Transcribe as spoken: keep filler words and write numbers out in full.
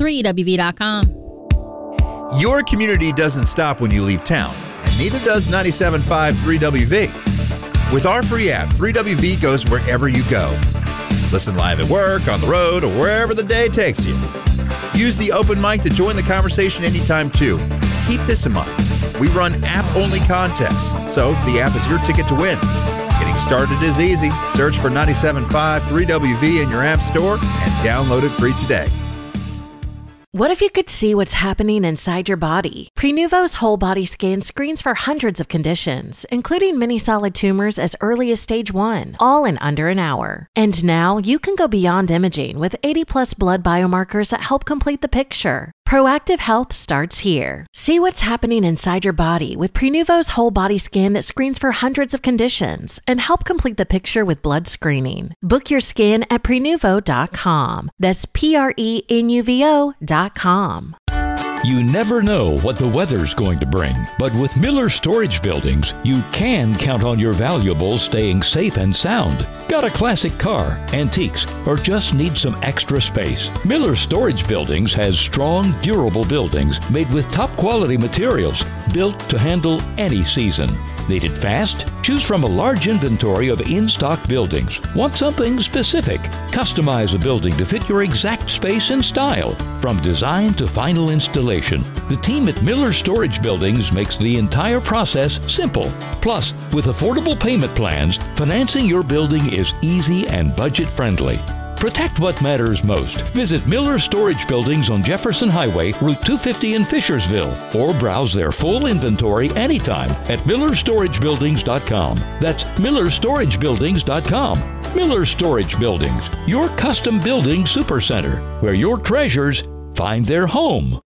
three W V dot com. Your community doesn't stop when you leave town, and neither does ninety-seven point five three W V. With our free app, three W V goes wherever you go. Listen live at work, on the road, or wherever the day takes you. Use the open mic to join the conversation anytime, too. Keep this in mind. We run app-only contests, so the app is your ticket to win. Getting started is easy. Search for ninety-seven point five three W V in your app store and download it free today. What if you could see what's happening inside your body? Prenuvo's whole body scan screens for hundreds of conditions, including many solid tumors as early as stage one, all in under an hour. And now you can go beyond imaging with eighty plus blood biomarkers that help complete the picture. Proactive health starts here. See what's happening inside your body with Prenuvo's whole body scan that screens for hundreds of conditions and help complete the picture with blood screening. Book your scan at prenuvo dot com. That's P R E N U V O dot com. You never know what the weather's going to bring, but with Miller Storage Buildings, you can count on your valuables staying safe and sound. Got a classic car, antiques, or just need some extra space? Miller Storage Buildings has strong, durable buildings made with top quality materials, built to handle any season. Need it fast? Choose from a large inventory of in-stock buildings. Want something specific? Customize a building to fit your exact space and style. From design to final installation, the team at Miller Storage Buildings makes the entire process simple. Plus, with affordable payment plans, financing your building is easy and budget-friendly. Protect what matters most. Visit Miller Storage Buildings on Jefferson Highway, Route two fifty in Fishersville, or browse their full inventory anytime at miller storage buildings dot com. That's miller storage buildings dot com. Miller Storage Buildings, your custom building supercenter, where your treasures find their home.